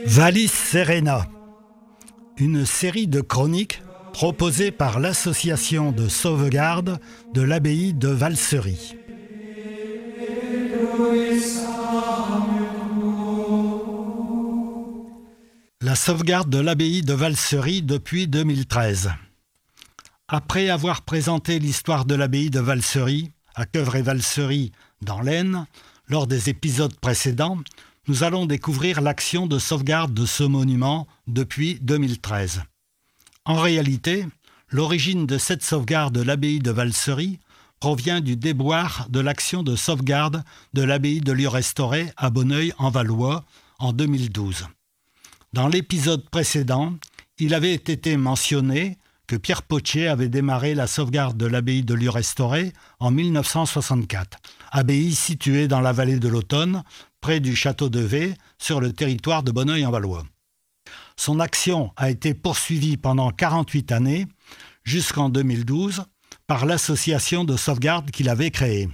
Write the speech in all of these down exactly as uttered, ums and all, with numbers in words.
Vallis Serena, une série de chroniques proposée par l'association de sauvegarde de l'abbaye de Valsery. La sauvegarde de l'abbaye de Valsery depuis deux mille treize. Après avoir présenté l'histoire de l'abbaye de Valsery à Queuvre-et-Valsery dans l'Aisne, lors des épisodes précédents, nous allons découvrir l'action de sauvegarde de ce monument depuis deux mille treize. En réalité, l'origine de cette sauvegarde de l'abbaye de Valsery provient du déboire de l'action de sauvegarde de l'abbaye de Lieu-Restauré à Bonneuil-en-Valois en deux mille douze. Dans l'épisode précédent, il avait été mentionné que Pierre Potier avait démarré la sauvegarde de l'abbaye de Lieu-Restauré en mille neuf cent soixante-quatre, abbaye située dans la vallée de l'Automne, près du château de Vez, sur le territoire de Bonneuil-en-Valois. Son action a été poursuivie pendant quarante-huit années, jusqu'en deux mille douze, par l'association de sauvegarde qu'il avait créée.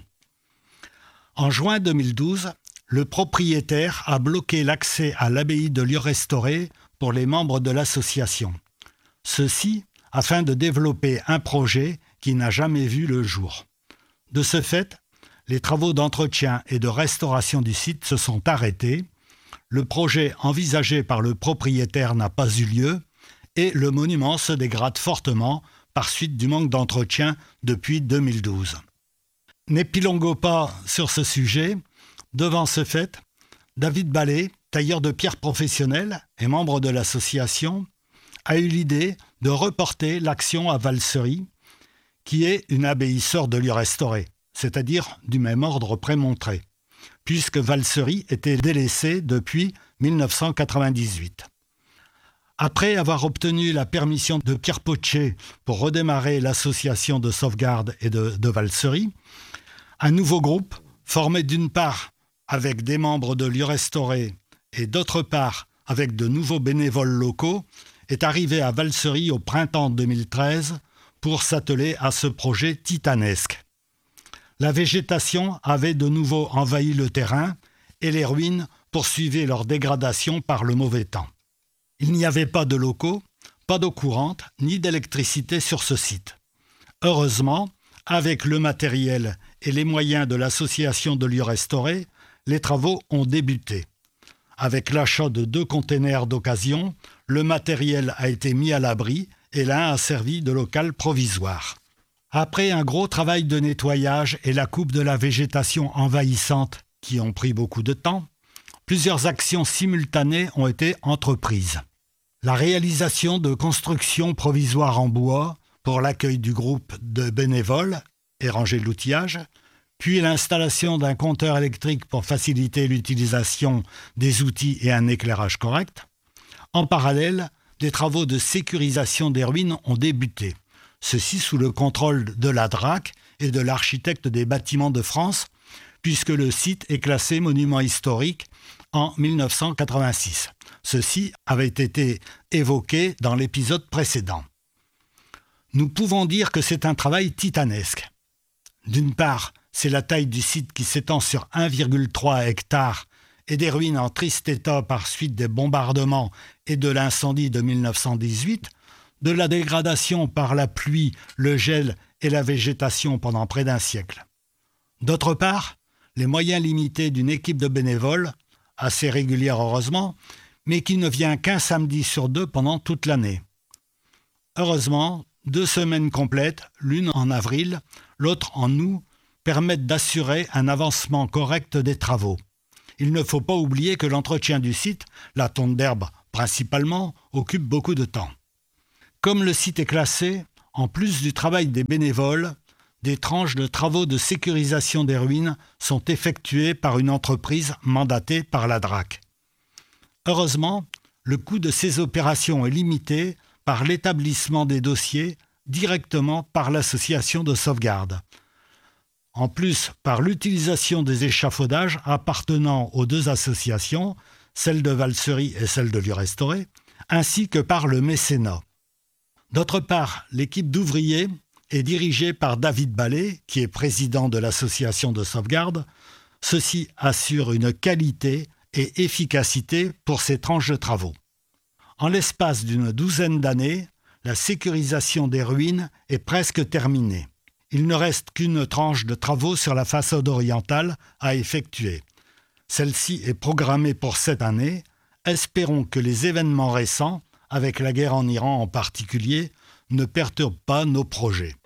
En juin deux mille douze, le propriétaire a bloqué l'accès à l'abbaye de Lieu-Restauré pour les membres de l'association. Ceci afin de développer un projet qui n'a jamais vu le jour. De ce fait, les travaux d'entretien et de restauration du site se sont arrêtés, le projet envisagé par le propriétaire n'a pas eu lieu et le monument se dégrade fortement par suite du manque d'entretien depuis deux mille douze. N'épilonguons pas sur ce sujet. Devant ce fait, David Ballet, tailleur de pierre professionnel et membre de l'association, a eu l'idée de reporter l'action à Valsery, qui est une abbaye sœur de Lieu-Restauré, c'est-à-dire du même ordre prémontré, puisque Valsery était délaissée depuis mille neuf cent quatre-vingt-dix-huit. Après avoir obtenu la permission de Pierre Potier pour redémarrer l'association de sauvegarde et de, de Valsery, un nouveau groupe, formé d'une part avec des membres de Lieu-Restauré et d'autre part avec de nouveaux bénévoles locaux, est arrivé à Valsery au printemps deux mille treize pour s'atteler à ce projet titanesque. La végétation avait de nouveau envahi le terrain et les ruines poursuivaient leur dégradation par le mauvais temps. Il n'y avait pas de locaux, pas d'eau courante, ni d'électricité sur ce site. Heureusement, avec le matériel et les moyens de l'association de Lieu-Restauré, les travaux ont débuté. Avec l'achat de deux containers d'occasion, le matériel a été mis à l'abri et l'un a servi de local provisoire. Après un gros travail de nettoyage et la coupe de la végétation envahissante qui ont pris beaucoup de temps, plusieurs actions simultanées ont été entreprises. La réalisation de constructions provisoires en bois pour l'accueil du groupe de bénévoles et ranger l'outillage, puis l'installation d'un compteur électrique pour faciliter l'utilisation des outils et un éclairage correct. En parallèle, des travaux de sécurisation des ruines ont débuté, ceci sous le contrôle de la D R A C et de l'architecte des bâtiments de France, puisque le site est classé monument historique en mille neuf cent quatre-vingt-six. Ceci avait été évoqué dans l'épisode précédent. Nous pouvons dire que c'est un travail titanesque. D'une part, c'est la taille du site qui s'étend sur un virgule trois hectares et des ruines en triste état par suite des bombardements et de l'incendie de mille neuf cent dix-huit, de la dégradation par la pluie, le gel et la végétation pendant près d'un siècle. D'autre part, les moyens limités d'une équipe de bénévoles, assez régulière heureusement, mais qui ne vient qu'un samedi sur deux pendant toute l'année. Heureusement, deux semaines complètes, l'une en avril, l'autre en août, permettent d'assurer un avancement correct des travaux. Il ne faut pas oublier que l'entretien du site, la tonte d'herbe principalement, occupe beaucoup de temps. Comme le site est classé, en plus du travail des bénévoles, des tranches de travaux de sécurisation des ruines sont effectuées par une entreprise mandatée par la D R A C. Heureusement, le coût de ces opérations est limité par l'établissement des dossiers directement par l'association de sauvegarde. En plus, par l'utilisation des échafaudages appartenant aux deux associations, celle de Valsery et celle de Lieu-Restauré, ainsi que par le mécénat. D'autre part, l'équipe d'ouvriers est dirigée par David Ballet, qui est président de l'association de sauvegarde. Ceci assure une qualité et efficacité pour ces tranches de travaux. En l'espace d'une douzaine d'années, la sécurisation des ruines est presque terminée. Il ne reste qu'une tranche de travaux sur la façade orientale à effectuer. Celle-ci est programmée pour cette année. Espérons que les événements récents, avec la guerre en Iran en particulier, ne perturbent pas nos projets.